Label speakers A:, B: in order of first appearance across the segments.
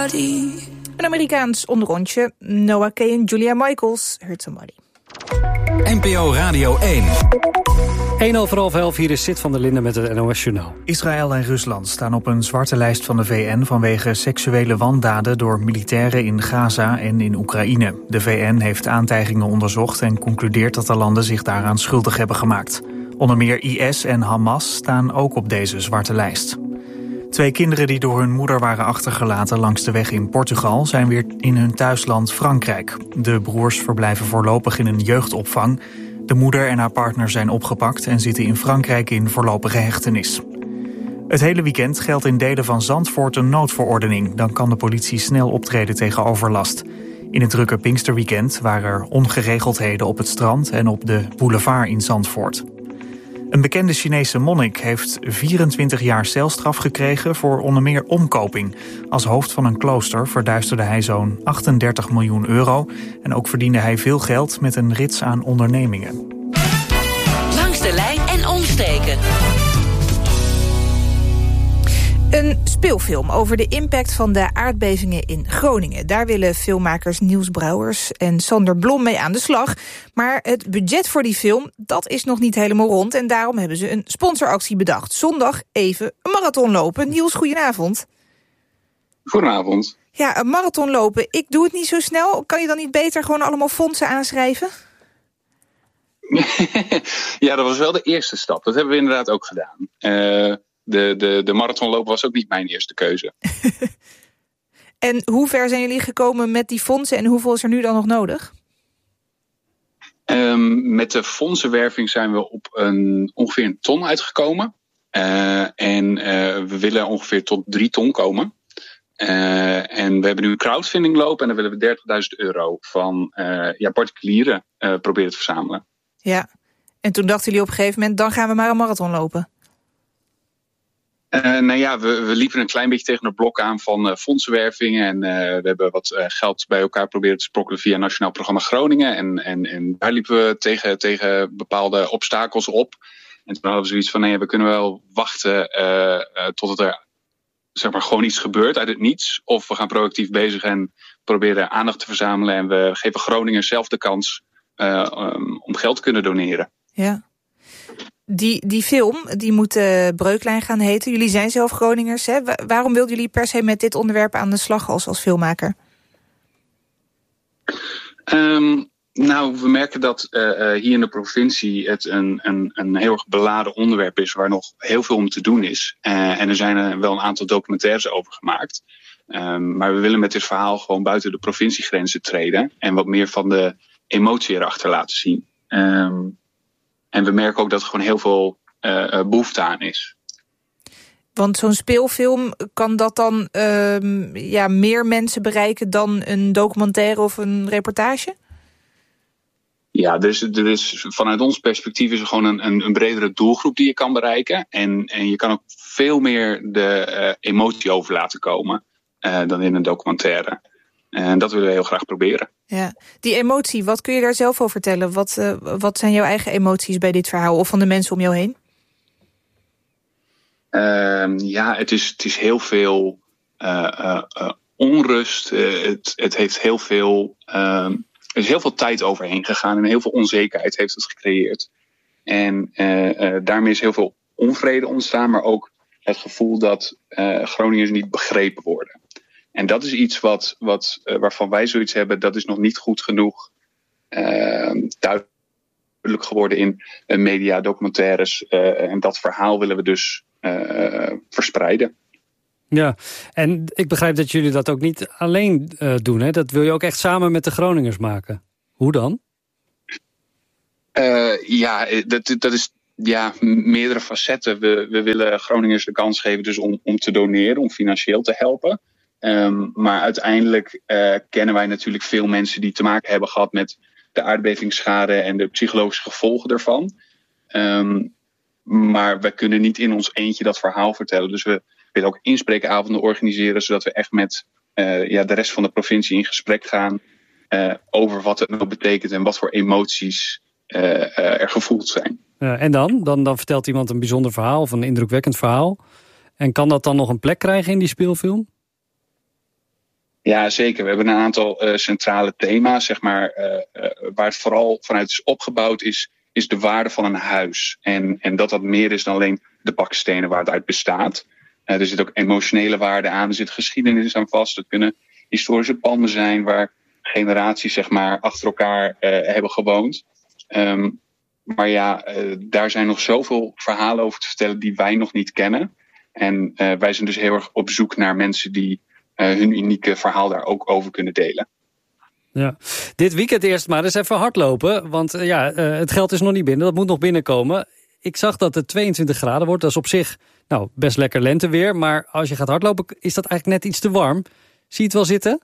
A: body.
B: Een Amerikaans onderrondje. Noah Kay en Julia Michaels, Hurt Somebody.
C: NPO Radio 1.
D: 11:30, hier is Sid van der Linden met het NOS-journaal.
E: Israël en Rusland staan op een zwarte lijst van de VN... vanwege seksuele wandaden door militairen in Gaza en in Oekraïne. De VN heeft aantijgingen onderzocht en concludeert dat de landen zich daaraan schuldig hebben gemaakt. Onder meer IS en Hamas staan ook op deze zwarte lijst. 2 kinderen die door hun moeder waren achtergelaten langs de weg in Portugal... zijn weer in hun thuisland Frankrijk. De broers verblijven voorlopig in een jeugdopvang. De moeder en haar partner zijn opgepakt en zitten in Frankrijk in voorlopige hechtenis. Het hele weekend geldt in delen van Zandvoort een noodverordening. Dan kan de politie snel optreden tegen overlast. In het drukke Pinksterweekend waren er ongeregeldheden op het strand... en op de boulevard in Zandvoort. Een bekende Chinese monnik heeft 24 jaar celstraf gekregen voor onder meer omkoping. Als hoofd van een klooster verduisterde hij zo'n 38 miljoen euro... en ook verdiende hij veel geld met een rits aan ondernemingen.
F: Langs de lijn en omstreken.
B: Een speelfilm over de impact van de aardbevingen in Groningen. Daar willen filmmakers Niels Brouwers en Sander Blom mee aan de slag. Maar het budget voor die film, dat is nog niet helemaal rond. En daarom hebben ze een sponsoractie bedacht. Zondag even een marathon lopen. Niels, goedenavond.
G: Goedenavond.
B: Ja, een marathon lopen. Ik doe het niet zo snel. Kan je dan niet beter gewoon allemaal fondsen aanschrijven?
G: Ja, dat was wel de eerste stap. Dat hebben we inderdaad ook gedaan. De marathonlopen was ook niet mijn eerste keuze.
B: En hoe ver zijn jullie gekomen met die fondsen en hoeveel is er nu dan nog nodig?
G: Met de fondsenwerving zijn we op ongeveer 1 ton uitgekomen. En we willen ongeveer tot 3 ton komen. En we hebben nu een crowdfunding lopen en dan willen we €30.000 van particulieren proberen te verzamelen. Ja,
B: en toen dachten jullie op een gegeven moment, dan gaan we maar een marathon lopen.
G: We liepen een klein beetje tegen het blok aan van fondsenwerving. En we hebben wat geld bij elkaar proberen te sprokkelen via Nationaal Programma Groningen. En daar liepen we tegen bepaalde obstakels op. En toen hadden we zoiets van, we kunnen wel wachten tot er gewoon iets gebeurt uit het niets. Of we gaan proactief bezig en proberen aandacht te verzamelen. En we geven Groningen zelf de kans om geld te kunnen doneren.
B: Ja. Die film, die moet Breuklijn gaan heten. Jullie zijn zelf Groningers, hè? Waarom wilden jullie per se met dit onderwerp aan de slag als filmmaker?
G: We merken dat hier in de provincie het een heel erg beladen onderwerp is... waar nog heel veel om te doen is. En er zijn wel een aantal documentaires over gemaakt. Maar we willen met dit verhaal gewoon buiten de provinciegrenzen treden... en wat meer van de emotie erachter laten zien. En we merken ook dat er gewoon heel veel behoefte aan is.
B: Want zo'n speelfilm, kan dat dan meer mensen bereiken dan een documentaire of een reportage?
G: Ja, er is vanuit ons perspectief is er gewoon een bredere doelgroep die je kan bereiken. En je kan ook veel meer de emotie over laten komen dan in een documentaire. En dat willen we heel graag proberen. Ja,
B: die emotie, wat kun je daar zelf over vertellen? Wat zijn jouw eigen emoties bij dit verhaal of van de mensen om jou heen?
G: Het is heel veel onrust. Het heeft heel veel... er is heel veel tijd overheen gegaan en heel veel onzekerheid heeft het gecreëerd. En daarmee is heel veel onvrede ontstaan, maar ook het gevoel dat Groningers niet begrepen worden. En dat is iets waarvan wij zoiets hebben, dat is nog niet goed genoeg duidelijk geworden in media, documentaires. En dat verhaal willen we dus verspreiden.
D: Ja, en ik begrijp dat jullie dat ook niet alleen doen. Hè? Dat wil je ook echt samen met de Groningers maken. Hoe dan?
G: Dat is meerdere facetten. We willen Groningers de kans geven dus om te doneren, om financieel te helpen. Maar uiteindelijk kennen wij natuurlijk veel mensen die te maken hebben gehad met de aardbevingsschade en de psychologische gevolgen daarvan. Maar we kunnen niet in ons eentje dat verhaal vertellen. Dus we willen ook inspreekavonden organiseren, zodat we echt met de rest van de provincie in gesprek gaan over wat het nou betekent en wat voor emoties er gevoeld zijn.
D: En dan vertelt iemand een bijzonder verhaal of een indrukwekkend verhaal. En kan dat dan nog een plek krijgen in die speelfilm?
G: Ja, zeker. We hebben een aantal centrale thema's, zeg maar, waar het vooral vanuit is opgebouwd is de waarde van een huis. En dat meer is dan alleen de bakstenen waar het uit bestaat. Er zit ook emotionele waarde aan, er zit geschiedenis aan vast. Het kunnen historische panden zijn waar generaties, zeg maar, achter elkaar hebben gewoond. Maar ja, daar zijn nog zoveel verhalen over te vertellen die wij nog niet kennen. En wij zijn dus heel erg op zoek naar mensen die hun unieke verhaal daar ook over kunnen delen.
D: Ja. Dit weekend eerst maar eens even hardlopen. Want het geld is nog niet binnen, dat moet nog binnenkomen. Ik zag dat het 22 graden wordt. Dat is op zich best lekker lenteweer. Maar als je gaat hardlopen, is dat eigenlijk net iets te warm. Zie je het wel zitten?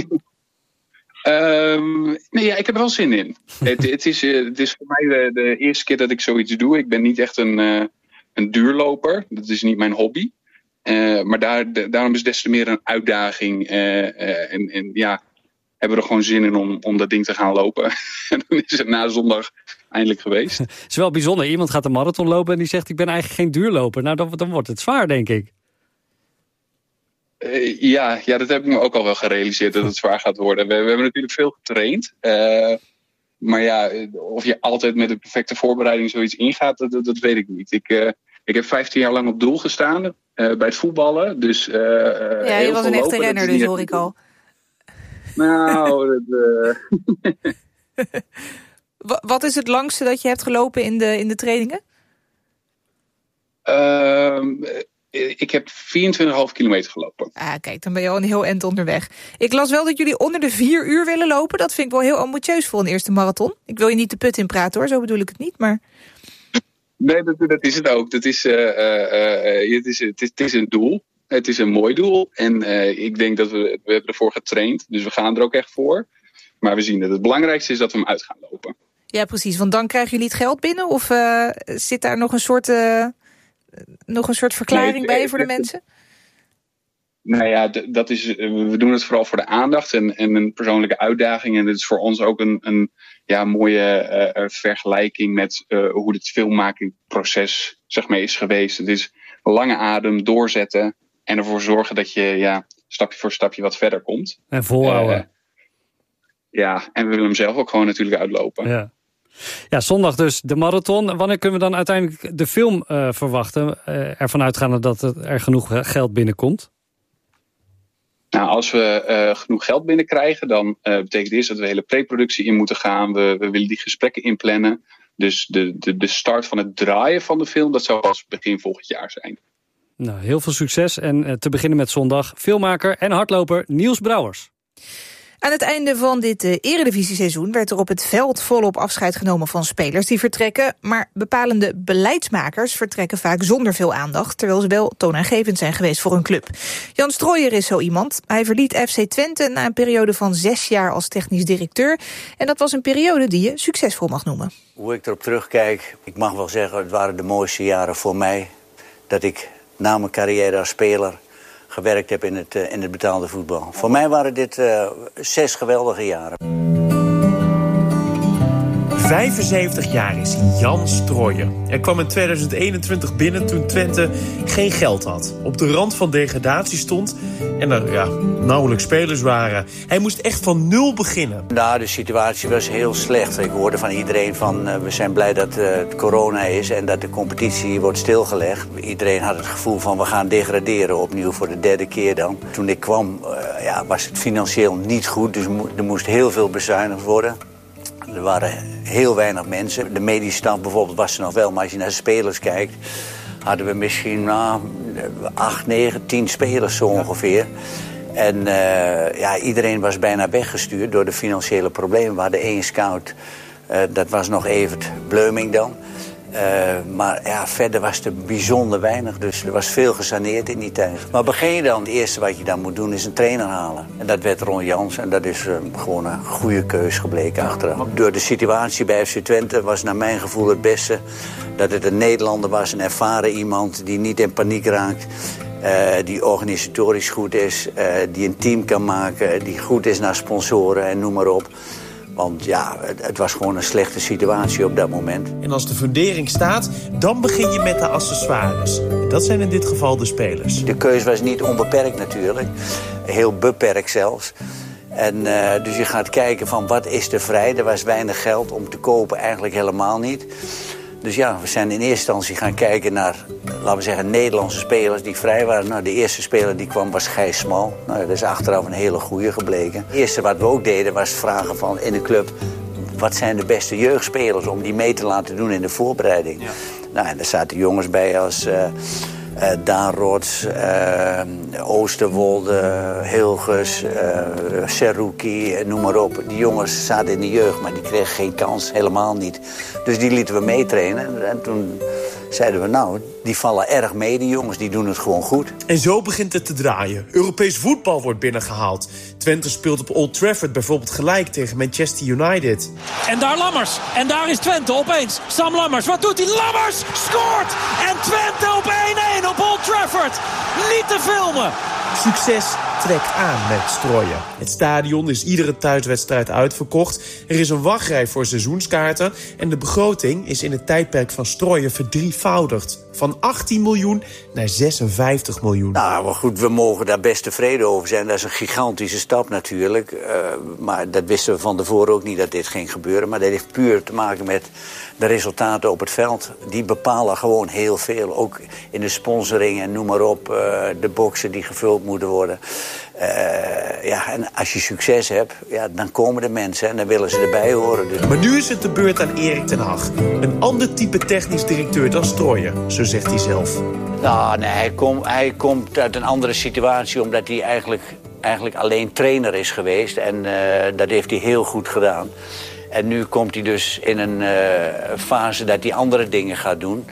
G: Nee, ja, ik heb er wel zin in. Het is voor mij de eerste keer dat ik zoiets doe. Ik ben niet echt een duurloper. Dat is niet mijn hobby. Maar daarom is het des te meer een uitdaging. En hebben we er gewoon zin in om dat ding te gaan lopen. En dan is het na zondag eindelijk geweest.
D: Het is wel bijzonder. Iemand gaat een marathon lopen en die zegt ik ben eigenlijk geen duurloper. Nou, dan wordt het zwaar, denk ik.
G: Ja, dat heb ik me ook al wel gerealiseerd dat het zwaar gaat worden. We hebben natuurlijk veel getraind. Maar ja, of je altijd met de perfecte voorbereiding zoiets ingaat, dat weet ik niet. Ik heb 15 jaar lang op doel gestaan bij het voetballen. Dus,
B: je was een echte renner, dus hoor ik al.
G: Nou,
B: Wat is het langste dat je hebt gelopen in de trainingen?
G: Ik heb 24,5 kilometer gelopen.
B: Ah, kijk, dan ben je al een heel eind onderweg. Ik las wel dat jullie onder de 4 uur willen lopen. Dat vind ik wel heel ambitieus voor een eerste marathon. Ik wil je niet de put in praten hoor, zo bedoel ik het niet. Maar...
G: Nee, dat is het ook. Het is een doel. Het is een mooi doel. En ik denk dat we hebben ervoor getraind. Dus we gaan er ook echt voor. Maar we zien dat het belangrijkste is dat we hem uit gaan lopen. Ja,
B: precies. Want dan krijgen jullie het geld binnen? Of zit daar nog een soort verklaring bij voor de mensen?
G: Nou ja, we doen het vooral voor de aandacht en een persoonlijke uitdaging. En het is voor ons ook een mooie vergelijking met hoe het filmmakingproces zeg maar, is geweest. Het is een lange adem, doorzetten en ervoor zorgen dat je stapje voor stapje wat verder komt.
D: En volhouden.
G: En we willen hem zelf ook gewoon natuurlijk uitlopen.
D: Ja, zondag dus de marathon. Wanneer kunnen we dan uiteindelijk de film verwachten? Ervan uitgaande dat er genoeg geld binnenkomt?
G: Nou, als we genoeg geld binnenkrijgen, dan betekent eerst dat we de hele preproductie in moeten gaan. We willen die gesprekken inplannen. Dus de start van het draaien van de film, dat zou pas begin volgend jaar zijn.
D: Nou, heel veel succes. En te beginnen met zondag, filmmaker en hardloper Niels Brouwers.
B: Aan het einde van dit Eredivisie-seizoen werd er op het veld volop afscheid genomen van spelers die vertrekken. Maar bepalende beleidsmakers vertrekken vaak zonder veel aandacht, terwijl ze wel toonaangevend zijn geweest voor hun club. Jan Strooijer is zo iemand. Hij verliet FC Twente na een periode van 6 jaar als technisch directeur. En dat was een periode die je succesvol mag noemen.
A: Hoe ik erop terugkijk, ik mag wel zeggen, het waren de mooiste jaren voor mij. Dat ik na mijn carrière als speler gewerkt heb in het betaalde voetbal. Voor mij waren dit 6 geweldige jaren.
H: 75 jaar is Jan Strooijer. Hij kwam in 2021 binnen toen Twente geen geld had. Op de rand van degradatie stond en er nauwelijks spelers waren. Hij moest echt van 0 beginnen.
A: Nou, de situatie was heel slecht. Ik hoorde van iedereen van we zijn blij dat het corona is en dat de competitie wordt stilgelegd. Iedereen had het gevoel van we gaan degraderen opnieuw voor de 3e keer dan. Toen ik kwam was het financieel niet goed, dus er moest heel veel bezuinigd worden. Er waren heel weinig mensen. De medische staf bijvoorbeeld was er nog wel, maar als je naar de spelers kijkt, hadden we misschien 8, 9, 10 spelers zo ongeveer. En iedereen was bijna weggestuurd door de financiële problemen. We hadden 1 scout, dat was nog Evert Bleuming dan. Maar verder was er bijzonder weinig. Dus er was veel gesaneerd in die tijd. Maar begin je dan, het eerste wat je dan moet doen is een trainer halen. En dat werd Ron Jans. En dat is gewoon een goede keus gebleken achteraf. Door de situatie bij FC Twente was naar mijn gevoel het beste dat het een Nederlander was. Een ervaren iemand die niet in paniek raakt. Die organisatorisch goed is. Die een team kan maken. Die goed is naar sponsoren en noem maar op. Want het was gewoon een slechte situatie op dat moment.
H: En als de fundering staat, dan begin je met de accessoires. Dat zijn in dit geval de spelers.
A: De keuze was niet onbeperkt natuurlijk. Heel beperkt zelfs. En dus je gaat kijken van wat is er vrij. Er was weinig geld om te kopen, eigenlijk helemaal niet. Dus ja, we zijn in eerste instantie gaan kijken naar, laten we zeggen, Nederlandse spelers die vrij waren. Nou, de eerste speler die kwam was Gijs Smal. Nou, dat is achteraf een hele goeie gebleken. Het eerste wat we ook deden was vragen van in de club, wat zijn de beste jeugdspelers om die mee te laten doen in de voorbereiding. Ja. Nou, en daar zaten jongens bij als Daan Rots, Oosterwolde, Hilgers, Seruki, noem maar op. Die jongens zaten in de jeugd, maar die kregen geen kans, helemaal niet. Dus die lieten we meetrainen. En toen zeiden we, nou, die vallen erg mee, die jongens, die doen het gewoon goed.
H: En zo begint het te draaien. Europees voetbal wordt binnengehaald. Twente speelt op Old Trafford bijvoorbeeld gelijk tegen Manchester United.
I: En daar Lammers. En daar is Twente opeens. Sam Lammers, wat doet hij? Lammers scoort! En Twente op 1-1 op Old Trafford. Niet te filmen.
H: Succes trekt aan met Strooien. Het stadion is iedere thuiswedstrijd uitverkocht. Er is een wachtrij voor seizoenskaarten. En de begroting is in het tijdperk van Strooien verdrievoudigd. Van 18 miljoen naar 56 miljoen.
A: Nou, maar goed, we mogen daar best tevreden over zijn. Dat is een gigantische stap natuurlijk. Maar dat wisten we van tevoren ook niet dat dit ging gebeuren. Maar dat heeft puur te maken met de resultaten op het veld. Die bepalen gewoon heel veel. Ook in de sponsoring en noem maar op. De boxen die gevuld moeten worden. Ja, en als je succes hebt, ja, dan komen de mensen en dan willen ze erbij horen. Dus.
H: Maar nu is het de beurt aan Erik ten Hag. Een ander type technisch directeur dan Strooien, zo zegt hij zelf.
A: Nou, nee, hij komt uit een andere situatie omdat hij eigenlijk alleen trainer is geweest. En dat heeft hij heel goed gedaan. En nu komt hij dus in een fase dat hij andere dingen gaat doen.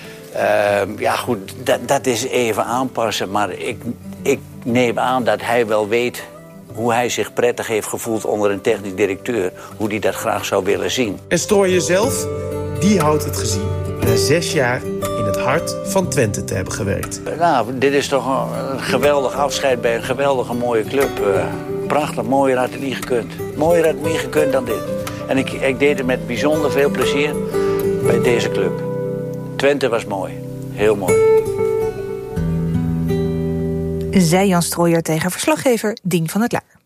A: Ja goed, dat is even aanpassen. Maar ik neem aan dat hij wel weet hoe hij zich prettig heeft gevoeld onder een technisch directeur. Hoe hij dat graag zou willen zien.
H: En Strooien zelf, die houdt het gezien. Na 6 jaar in het hart van Twente te hebben gewerkt.
A: Nou, dit is toch een geweldig afscheid bij een geweldige mooie club. Prachtig, mooier had het niet gekund. Mooier had het niet gekund dan dit. En ik deed het met bijzonder veel plezier bij deze club. Twente was mooi. Heel mooi.
B: Zei Jan Strooijer tegen verslaggever Dien van het Laar.